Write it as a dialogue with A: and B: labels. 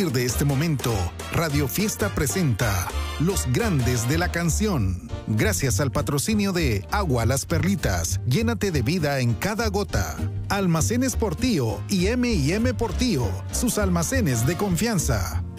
A: De este momento, Radio Fiesta presenta Los Grandes de la Canción. Gracias al patrocinio de Agua Las Perlitas, llénate de vida en cada gota. Almacenes Portillo y M&M Portillo, sus almacenes de confianza.